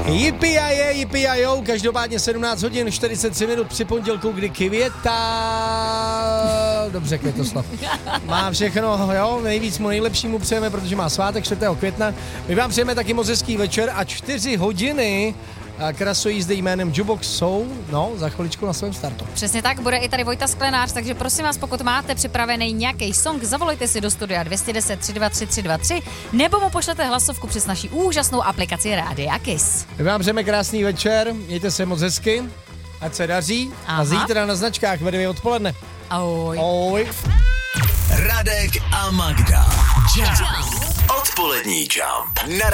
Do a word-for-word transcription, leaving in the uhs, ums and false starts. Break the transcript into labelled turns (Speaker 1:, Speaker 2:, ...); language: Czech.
Speaker 1: Yippie a je, yippie a jo, každopádně sedmnáct hodin čtyřicet tři minut při pondělku, kdy Květa, dobře Květoslav, má všechno, jo, nejvíc mu nejlepšímu přejeme, protože má svátek čtvrtého května. My vám přejeme taky moc hezký večer a čtyři hodiny krasojízdy jménem Jukebox jsou, no, za chviličku na svém startu.
Speaker 2: Přesně tak, bude i tady Vojta Sklenář, takže prosím vás, pokud máte připravený nějaký song, zavolejte si do studia dvě jedna nula tři dva tři tři dva tři nebo mu pošlete hlasovku přes naši úžasnou aplikaci Rádia Kiss.
Speaker 1: My vám přejeme krásný večer, mějte se moc hezky, ať se daří. Aha. A zítra na značkách ve dvě odpoledne.
Speaker 2: Ahoj.
Speaker 1: Ahoj.
Speaker 3: Radek a Magda. Jump. Odpolední Jump.